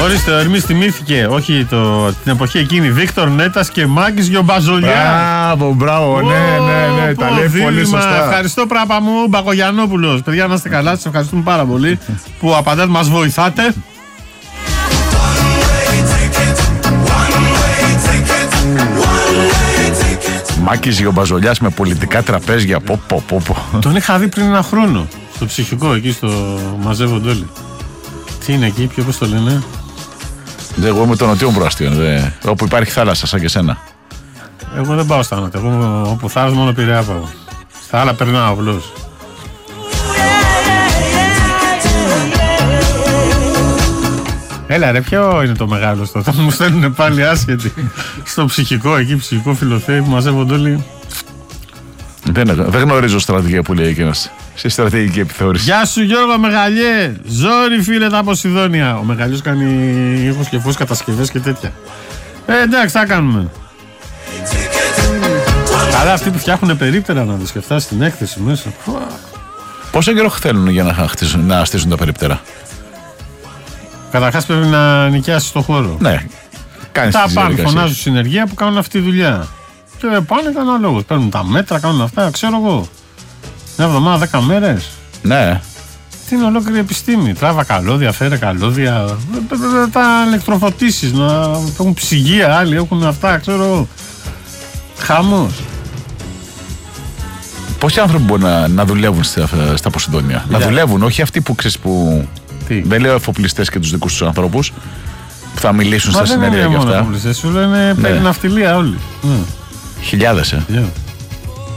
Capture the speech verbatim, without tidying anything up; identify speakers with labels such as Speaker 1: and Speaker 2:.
Speaker 1: Ορίστε, ο Ερμής θυμήθηκε, όχι το, την εποχή εκείνη, Βίκτορ Νέτας και Μάκης Γιομπαζολιά.
Speaker 2: Μπράβο, μπράβο, ναι, ναι, ναι, τα λέει πολύ σωστά.
Speaker 1: Ευχαριστώ πράγμα μου, Μπακογιαννόπουλος. Παιδιά, να είστε καλά, σας ευχαριστούμε πάρα πολύ που απαντάτε, μας βοηθάτε.
Speaker 2: Μάκης Γιομπαζολιάς με πολιτικά τραπέζια. Πω, πω, πω, πω.
Speaker 1: Τον είχα δει πριν ένα χρόνο στο ψυχικό, εκεί στο μαζεύονται όλοι. Τι είναι εκεί, ποιο πώς το λένε?
Speaker 2: Εγώ είμαι των νοτιών προαστίων, δε. Όπου υπάρχει θάλασσα, σαν και σένα.
Speaker 1: Εγώ δεν πάω στα νότια. Εγώ όπου θάλασσα μόνο Πειραιά πάω. Στα άλλα περνάω απλώς. Έλα ρε, ποιο είναι το μεγάλο στο? Θα μου στέλνουν πάλι άσχετοι. Στο ψυχικό, εκεί ψυχικό φιλοθέη που μαζεύονται όλοι.
Speaker 2: Δεν, δεν γνωρίζω στρατηγία που λέει εκείνος. Σε στρατηγική επιθεώρηση.
Speaker 1: Γεια σου Γιώργο Μεγαλιέ. Ζόρι φίλε τα Ποσειδόνια. Ο Μεγαλιός κάνει ήχους και φως, κατασκευές και τέτοια. Ε, εντάξει, θα κάνουμε. Καλά, αυτοί που φτιάχνουν περίπτερα να δεις και φτάσει στην έκθεση μέσα.
Speaker 2: Πόσο καιρό θέλουν για να, χτίσουν, να στήσουν τα περίπτερα?
Speaker 1: Καταρχάς πρέπει να νοικιάσεις το χώρο.
Speaker 2: Ναι. Κάνεις
Speaker 1: τα πάνε, φωνάζουν συνεργεία που κάνουν αυτή τη δουλειά. Και πάνε και αναλόγως. Παίρνουν τα μέτρα, κάνουν αυτά, ξέρω εγώ. Μια εβδομάδα, δέκα μέρες.
Speaker 2: Ναι.
Speaker 1: Τι είναι ολόκληρη επιστήμη. Τράβα καλώδια, φέρε καλώδια. Τα ηλεκτροφωτίσεις, να έχουν ψυγεία, άλλοι έχουν αυτά, ξέρω εγώ. Χαμός.
Speaker 2: Πόσοι άνθρωποι μπορεί να, να δουλεύουν στα, στα Ποσειδόνια? Yeah. Να δουλεύουν, όχι αυτοί που ξέρεις που. Τι? Δεν λέω εφοπλιστές και τους δικούς τους ανθρώπους που θα μιλήσουν. Μα στα συνέδρια και αυτά.
Speaker 1: Σου λένε περί ναυτιλία όλοι.
Speaker 2: Χιλιάδες, ε.
Speaker 1: Yeah.